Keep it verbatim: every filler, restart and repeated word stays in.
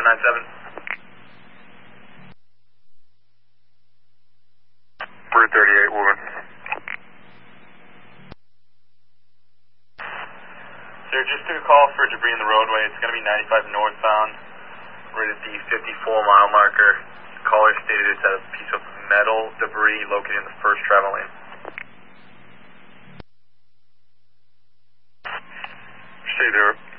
nine seven. Route thirty-eight, woman. Sir, just took a call for debris in the roadway. It's going to be ninety-five northbound, right at the fifty-four mile marker. Caller stated it's a piece of metal debris located in the first travel lane. Stay there.